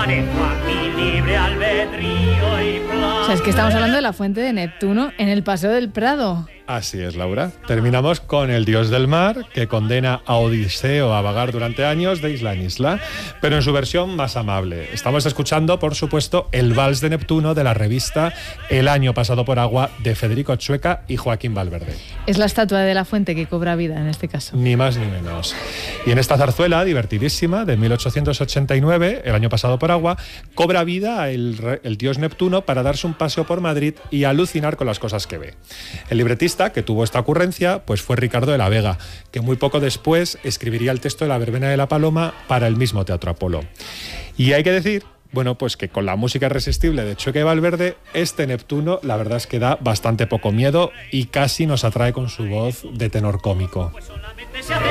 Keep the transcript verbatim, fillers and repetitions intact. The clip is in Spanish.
manejo a mi libre albedrío y plan. O sea, es que estamos hablando de la fuente de Neptuno en el Paseo del Prado. Así es, Laura. Terminamos con el dios del mar, que condena a Odiseo a vagar durante años de isla en isla, pero en su versión más amable. Estamos escuchando, por supuesto, el Vals de Neptuno de la revista El año pasado por agua de Federico Chueca y Joaquín Valverde. Es la estatua de la fuente que cobra vida en este caso. Ni más ni menos. Y en esta zarzuela divertidísima de mil ochocientos ochenta y nueve, El año pasado por agua, cobra vida el, el dios Neptuno para darse un paseo por Madrid y alucinar con las cosas que ve. El libretista que tuvo esta ocurrencia pues fue Ricardo de la Vega, que muy poco después escribiría el texto de La verbena de la Paloma para el mismo Teatro Apolo. Y hay que decir, bueno, pues que con la música irresistible de Chueca y Valverde, este Neptuno la verdad es que da bastante poco miedo y casi nos atrae con su voz de tenor cómico.